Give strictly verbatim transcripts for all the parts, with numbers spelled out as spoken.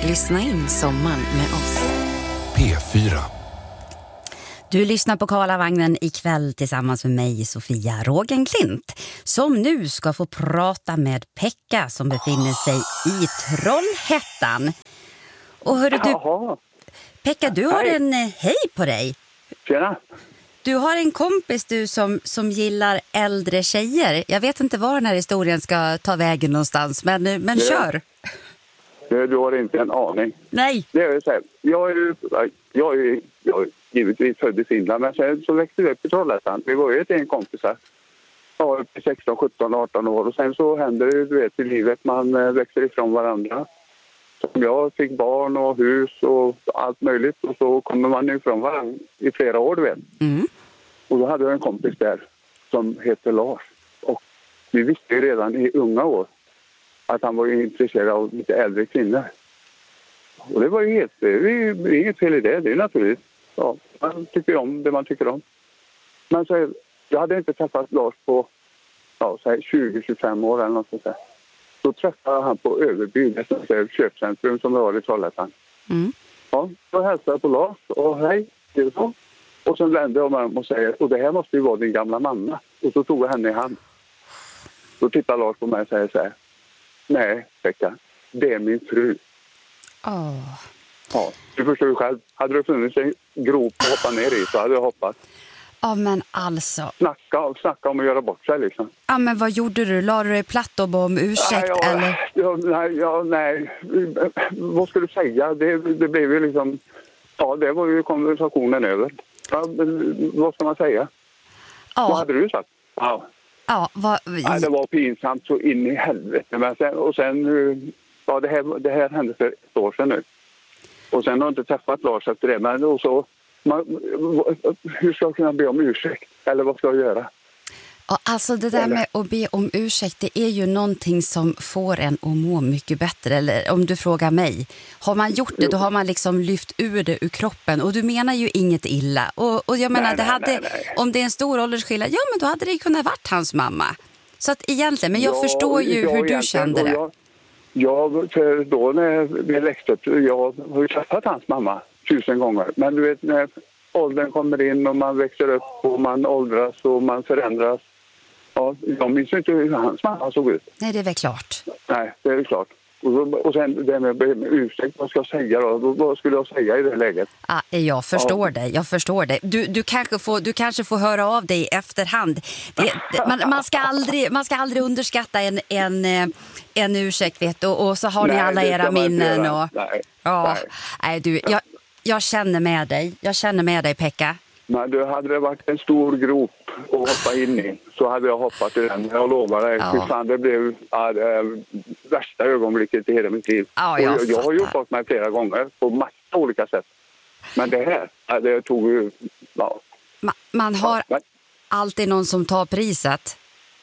Lyssna in sommaren med oss. P fyra. Du lyssnar på Karlavagnen ikväll tillsammans med mig, Sofia Rågenklint, som nu ska få prata med Pekka som befinner sig i Trollhättan. Och hörru du, Jaha. Pekka, du har Hej. en eh, hej på dig. Tjena. Du har en kompis du som, som gillar äldre tjejer. Jag vet inte var den här historien ska ta vägen någonstans, men, eh, men Det- kör. Du, du har inte en aning. Nej. Det är så här, jag är ju, jag är, ju- jag är givetvis född i Finland, men sen så växte vi upp i Trollhättan. Vi var ju ett en kompisar. Ja, upp till sexton, sjutton, arton år. Och sen så händer det, du vet, i livet. Man eh, växer ifrån varandra. Som jag fick barn och hus och allt möjligt. Och så kommer man ifrån varandra i flera år, du vet. Mm. Och då hade jag en kompis där som heter Lars. Och vi visste ju redan i unga år att han var intresserad av lite äldre kvinnor. Och det var ju helt, det är ju det är inget fel i det, det är naturligt. Ja, man tycker om det man tycker om. Men så, jag hade inte träffat Lars på ja, så här tjugo till tjugofem år eller något sånt där. Då träffade han på Överby, ett köpcentrum som vi har i Trollhättan. Mm. Ja, då hälsade jag på Lars och hej, det är så. Och sen vände jag mig om och säger, och det här måste ju vara din gamla mamma. Och så tog jag henne i hand. Då tittar Lars på mig och säger så här, nej, Pekka, det är min fru. Åh. Ja, du förstår ju själv. Hade det funnits en grop att hoppa ner i så hade jag hoppat. Ja, men alltså. Snacka, snacka om att göra bort sig liksom. Ja, men vad gjorde du? La du dig platt och bad om ursäkt Nej, ja, eller? Ja, nej, ja, nej. Vad ska du säga? Det, det blev ju liksom... Ja, det var ju konversationen över. Ja, men vad ska man säga? Vad Ja, hade du sagt? Ja. ja vad... Nej, det var pinsamt så in i helvete. Men sen, och sen... Ja, det här, det här hände för ett år sedan nu. Och sen har jag inte träffat Lars efter det. Men och så... Man, hur ska jag kunna be om ursäkt? Eller vad ska jag göra? Ja, alltså det där Eller? med att be om ursäkt, det är ju någonting som får en att må mycket bättre. Eller om du frågar mig, har man gjort det då har man liksom lyft ur det ur kroppen. Och du menar ju inget illa. Och, och jag menar, Nej, det nej, hade, nej, nej. om det är en stor åldersskillnad, ja men då hade det ju kunnat varit hans mamma. Så att egentligen, men jag Ja, förstår ju ja, hur du egentligen. kände Och det. Jag, jag, för då när vi växte upp, jag har ju träffat hans mamma tusen gånger. Men du vet, när åldern kommer in och man växer upp och man åldras och man förändras. Ja, jag minns inte hur hans mamma såg ut. Nej, det är väl klart. Nej, det är klart. Och, så, och sen det med, med ursäkt, vad ska jag säga då? Vad skulle jag säga i det läget? Ja, jag förstår Ja. dig, jag förstår dig. Du, du, kanske får, du kanske får höra av dig i efterhand. Det, det, man, man, ska aldrig, man ska aldrig underskatta en, en, eh, en ursäkt, vet du. Och, och så har ni Nej, alla det ska era man inte minnen. göra. Och, Nej, ja, nej. nej, du, jag, jag känner med dig. Jag känner med dig, Pekka. Men du, hade det varit en stor grop att hoppa in i så hade jag hoppat i den. Jag lovar dig. Ja. Fy fan, det blev ja, det värsta ögonblicket i hela mitt liv. Ja, Och jag jag, jag har gjort fattar. bort mig flera gånger på massa olika sätt. Men det här, ja, det tog ju... Ja. Ma, man har Men, alltid någon som tar priset.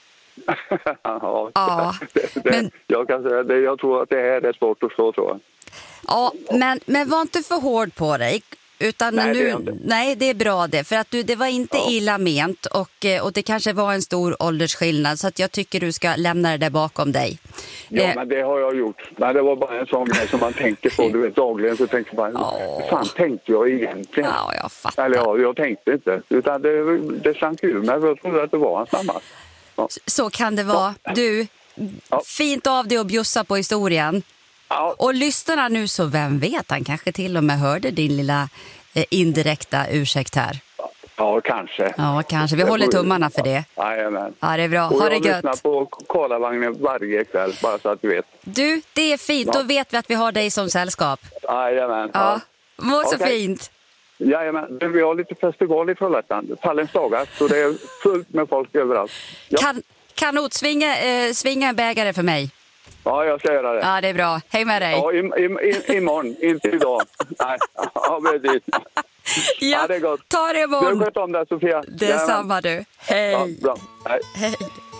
ja, Ja, det, det, men- jag kan säga det. Jag tror att det här är svårt att förstå, tror jag. Ja, men, men var inte för hård på dig. Utan Nej, det är nu, jag inte. nej, det är bra det. För att du, det var inte Ja. illa ment och, eh, och det kanske var en stor åldersskillnad. Så att jag tycker du ska lämna det där bakom dig. Ja, Eh, men det har jag gjort. Men det var bara en sån grej som man tänker på. Du vet, dagligen så tänker man, Ja. vad fan tänkte jag egentligen? Ja, jag fattar. Eller ja, jag tänkte inte. Utan det, det slank ur mig. Jag trodde att det var hans mamma. Ja. Så kan det vara. Du, Ja. fint av dig att bjussa på historien. Ja. Och lyssnar nu så vem vet, han kanske till och med hörde din lilla eh, indirekta ursäkt här. Ja, kanske. Ja, kanske. Vi håller tummarna för det. Jajamän. Ja, det är bra. Och Ha det jag lyssnar gött. på Karlavagnen varje kväll, bara så att du vet. Du, det är fint. Ja. Då vet vi att vi har dig som sällskap. Jajamän. Ja, må så Okej. fint. Jajamän. Vi har lite festival i Trollhättan. Pallens dagar, så det är fullt med folk överallt. Ja, Kan, kanot, svinga, eh, svinga en bägare för mig. ja jag ska göra det. Ja, det är bra. Hej med dig. Ja, i, i, i, imorgon, inte idag. Nej, ja, precis. Ja, det är gott. ta det Du imorgon. sköt om det, Sofia. Det är samma du. Hej. Ja, bra. Hej. Hej.